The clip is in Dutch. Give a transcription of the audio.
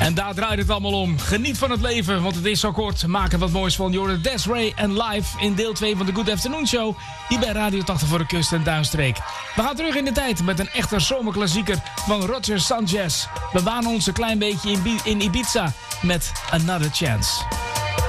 En daar draait het allemaal om. Geniet van het leven, want het is zo kort. Maak er wat moois van. Jordan Desiree en live in deel 2 van de Good Afternoon Show. Hier bij Radio 80 voor de kust en Duinstreek. We gaan terug in de tijd met een echte zomerklassieker van Roger Sanchez. We banen ons een klein beetje in Ibiza met Another Chance.